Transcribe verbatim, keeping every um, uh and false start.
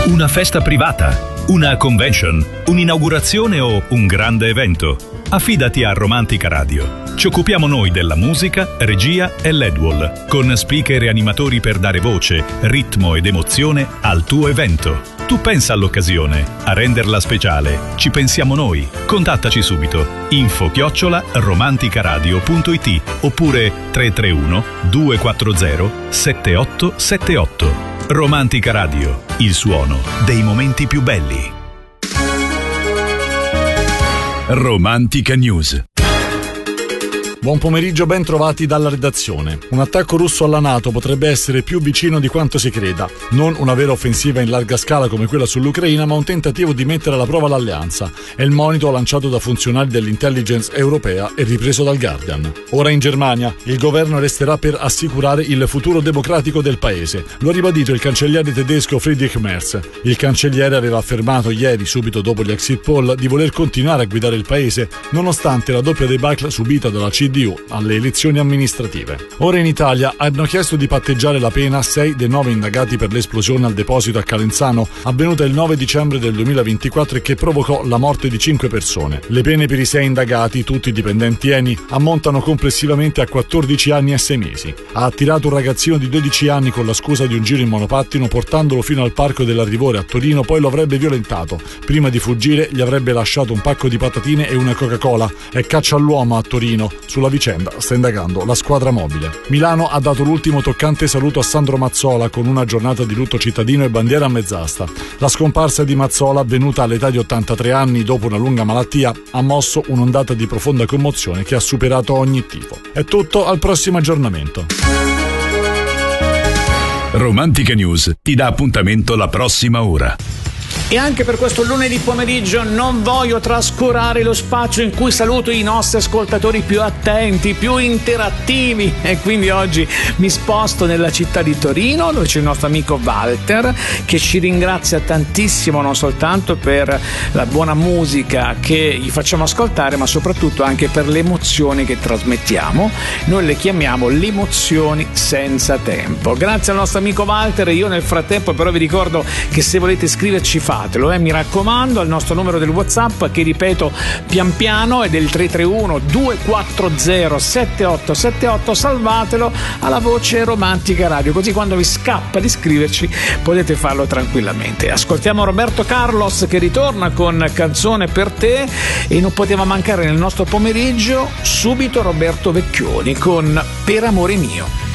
Una festa privata, una convention, un'inaugurazione o un grande evento? Affidati a Romantica Radio. Ci occupiamo noi della musica, regia e L E D wall, con speaker e animatori per dare voce, ritmo ed emozione al tuo evento. Tu pensa all'occasione, a renderla speciale. Ci pensiamo noi. Contattaci subito. Info chiocciola romanticaradio punto it oppure tre tre uno due quattro zero sette otto sette otto. Romantica Radio, il suono dei momenti più belli. Romantica News. Buon pomeriggio, ben trovati dalla redazione. Un attacco russo alla NATO potrebbe essere più vicino di quanto si creda. Non una vera offensiva in larga scala come quella sull'Ucraina, ma un tentativo di mettere alla prova l'alleanza. È il monito lanciato da funzionari dell'intelligence europea e ripreso dal Guardian. Ora in Germania, il governo resterà per assicurare il futuro democratico del paese. Lo ha ribadito il cancelliere tedesco Friedrich Merz. Il cancelliere aveva affermato ieri, subito dopo gli exit poll, di voler continuare a guidare il paese, nonostante la doppia debacle subita dalla C D U alle elezioni amministrative. Ora in Italia hanno chiesto di patteggiare la pena sei dei nove indagati per l'esplosione al deposito a Calenzano, avvenuta il nove dicembre del duemilaventiquattro e che provocò la morte di cinque persone. Le pene per i sei indagati, tutti dipendenti Eni, ammontano complessivamente a quattordici anni e sei mesi. Ha attirato un ragazzino di dodici anni con la scusa di un giro in monopattino, portandolo fino al Parco dell'Arrivore a Torino, poi lo avrebbe violentato. Prima di fuggire gli avrebbe lasciato un pacco di patatine e una Coca-Cola. È caccia all'uomo a Torino. Sulla vicenda sta indagando la squadra mobile. Milano ha dato l'ultimo toccante saluto a Sandro Mazzola con una giornata di lutto cittadino e bandiera a mezz'asta. La scomparsa di Mazzola, avvenuta all'età di ottantatré anni dopo una lunga malattia, ha mosso un'ondata di profonda commozione che ha superato ogni tifo. È tutto, al prossimo aggiornamento. Romantica News ti dà appuntamento la prossima ora. E anche per questo lunedì pomeriggio non voglio trascurare lo spazio in cui saluto i nostri ascoltatori più attenti, più interattivi, e quindi oggi mi sposto nella città di Torino, dove c'è il nostro amico Walter, che ci ringrazia tantissimo non soltanto per la buona musica che gli facciamo ascoltare, ma soprattutto anche per le emozioni che trasmettiamo. Noi le chiamiamo le emozioni senza tempo. Grazie al nostro amico Walter. Io nel frattempo però vi ricordo che se volete scriverci fatelo, eh, mi raccomando, al nostro numero del WhatsApp, che ripeto pian piano è del tre tre uno due quattro zero sette otto sette otto. Salvatelo alla voce Romantica Radio, così quando vi scappa di scriverci potete farlo tranquillamente. Ascoltiamo Roberto Carlos che ritorna con Canzone per te, e non poteva mancare nel nostro pomeriggio subito Roberto Vecchioni con Per amore mio.